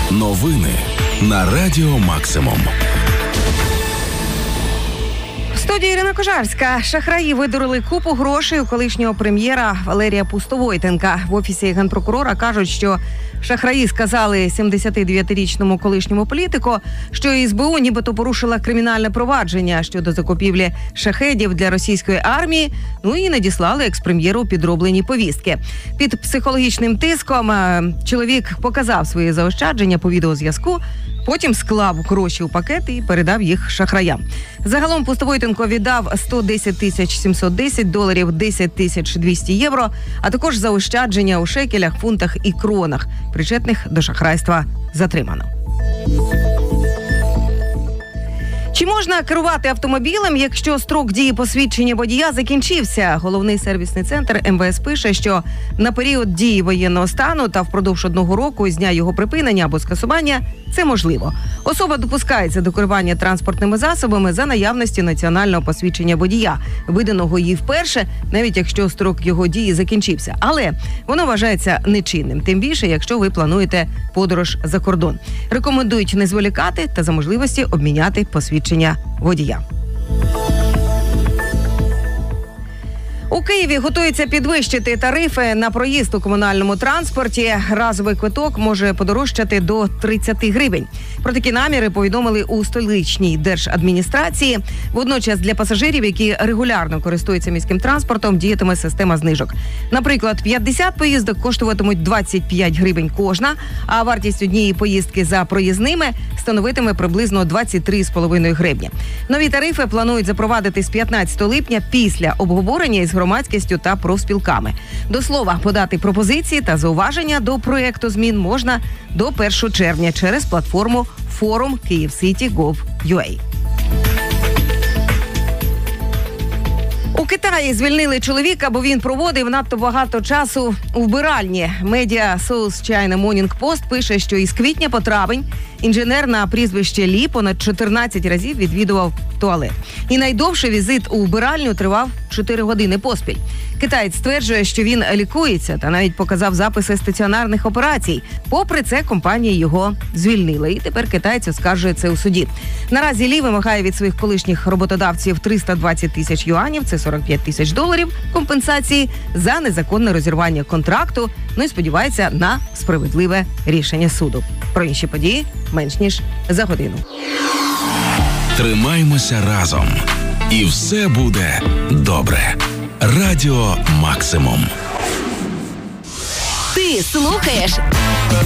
Новини на Радіо Максимум. В студії Ірина Кожарська. Шахраї видурили купу грошей у колишнього прем'єра Валерія Пустовойтенка. В Офісі Генпрокурора кажуть, що шахраї сказали 79-річному колишньому політику, що СБУ нібито порушила кримінальне провадження щодо закупівлі шахедів для російської армії, і надіслали екс-прем'єру підроблені повістки. Під психологічним тиском чоловік показав свої заощадження по відеозв'язку, потім склав гроші у пакет і передав їх шахраям. Загалом Пустовойтенко віддав 110 тисяч 710 доларів, 10 тисяч 200 євро, а також заощадження у шекелях, фунтах і кронах. Причетних до шахрайства затримано. Чи можна керувати автомобілем, якщо строк дії посвідчення водія закінчився? Головний сервісний центр МВС пише, що на період дії воєнного стану та впродовж 1 року з дня його припинення або скасування це можливо. Особа допускається до керування транспортними засобами за наявності національного посвідчення водія, виданого їй вперше, навіть якщо строк його дії закінчився. Але воно вважається нечинним, тим більше, якщо ви плануєте подорож за кордон. Рекомендують не зволікати та за можливості обміняти посвідчення водія. У Києві готується підвищити тарифи на проїзд у комунальному транспорті. Разовий квиток може подорожчати до 30 гривень. Про такі наміри повідомили у столичній держадміністрації. Водночас для пасажирів, які регулярно користуються міським транспортом, діятиме система знижок. Наприклад, 50 поїздок коштуватимуть 25 гривень кожна, а вартість однієї поїздки за проїзними становитиме приблизно 23,5 гривні. Нові тарифи планують запровадити з 15 липня після обговорення із громадськістю та профспілками. До слова, подати пропозиції та зауваження до проєкту змін можна до 1 червня через платформу Forum KievCity.gov.ua. У Китаї звільнили чоловіка, бо він проводив надто багато часу у вбиральні. Медіа South China Morning Post пише, що із квітня по травень інженер на прізвище Лі понад 14 разів відвідував туалет. І найдовший візит у вбиральню тривав 4 години поспіль. Китаєць стверджує, що він лікується та навіть показав записи стаціонарних операцій. Попри це, компанія його звільнила. І тепер китаєць оскаржує це у суді. Наразі Лі вимагає від своїх колишніх роботодавців 320 тисяч юанів, це 45 тисяч доларів, компенсації за незаконне розірвання контракту, і сподівається на справедливе рішення суду. Про інші події менш ніж за годину. Тримаймося разом. І все буде добре. Радіо Максимум. Ти слухаєш